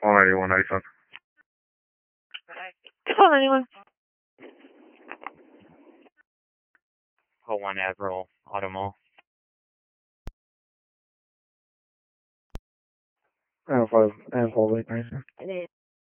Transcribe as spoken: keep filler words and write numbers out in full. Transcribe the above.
one ninety-one, ninety-seven. Call anyone. Call one Admiral Auto Mall. I have five, I have five, ninety-seven.